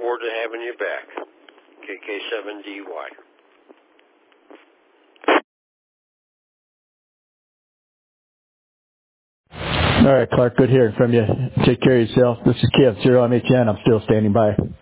forward to having you back. KK7DY. All right, Clark, good hearing from you. Take care of yourself. This is KF0MHN. I'm still standing by.